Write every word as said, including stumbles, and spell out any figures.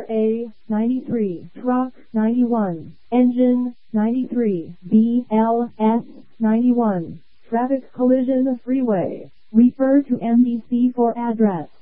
A, ninety-three, Truck, ninety-one, Engine, ninety-three, B L S, ninety-one, Traffic Collision Freeway. Refer to N B C for address.